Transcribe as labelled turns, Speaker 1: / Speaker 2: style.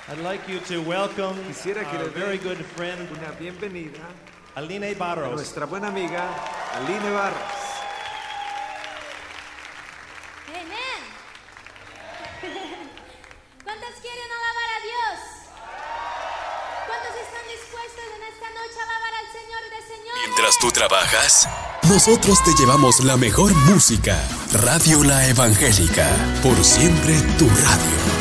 Speaker 1: I'd like you to welcome
Speaker 2: Quisiera que
Speaker 1: our
Speaker 2: le
Speaker 1: very
Speaker 2: den
Speaker 1: good friend,
Speaker 2: una bienvenida
Speaker 1: Aline
Speaker 2: a
Speaker 1: Barros.
Speaker 2: nuestra buena amiga Aline Barros.
Speaker 3: Amén. ¿Cuántos quieren alabar a Dios? ¿Cuántos están dispuestos en esta noche a alabar al Señor de señores?
Speaker 4: Mientras tú trabajas, nosotros te llevamos la mejor música. Radio La Evangélica, por siempre tu radio.